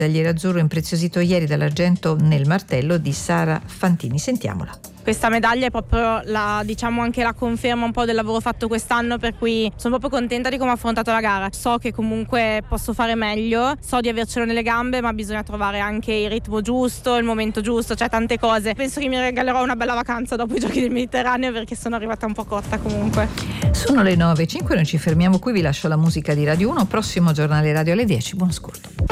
Medagliere azzurro impreziosito ieri dall'argento nel martello di Sara Fantini. Sentiamola. Questa medaglia è proprio anche la conferma un po' del lavoro fatto quest'anno, per cui sono proprio contenta di come ho affrontato la gara. So che comunque posso fare meglio, so di avercelo nelle gambe, ma bisogna trovare anche il ritmo giusto, il momento giusto, cioè tante cose. Penso che mi regalerò una bella vacanza dopo i Giochi del Mediterraneo, perché sono arrivata un po' cotta comunque. Sono le 9:05, noi ci fermiamo qui, vi lascio la musica di Radio 1, prossimo giornale radio alle 10, buon ascolto.